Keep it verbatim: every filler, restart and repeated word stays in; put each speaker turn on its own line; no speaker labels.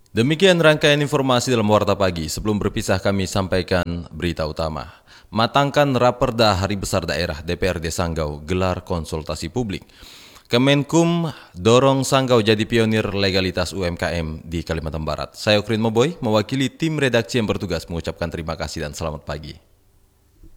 Demikian rangkaian informasi dalam Warta Pagi. Sebelum berpisah kami sampaikan berita utama. Matangkan Raperda Hari Besar Daerah D P R D Sanggau gelar konsultasi publik. Kemenkum dorong Sanggau jadi pionir legalitas U M K M di Kalimantan Barat. Saya Okrin Moboy, mewakili tim redaksi yang bertugas mengucapkan terima kasih dan selamat pagi.